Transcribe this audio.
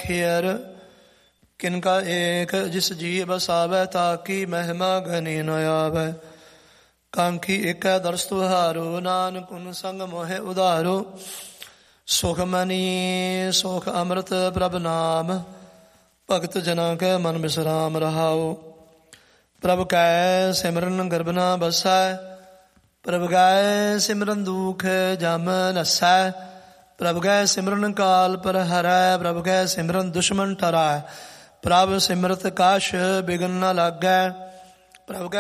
खेर किनका एक जिस जी बसावै ताकि महिमा घनी न आवै। कांखी एक दर्श तुहारो नानक उन संग मोहे उधारो। सुख मनी सुख अमृत प्रभ नाम भगत जना के मन विश्राम रहाओ। प्रभ कै सिमरन गर्भ न बसै प्रभ गाय सिमरन दुख जम नसै। प्रभ गै सिमरन काल पर हरै प्रभ गै सिमरन दुश्मन टरै। प्रभ सिमरत काश बिघन न लागै प्रभ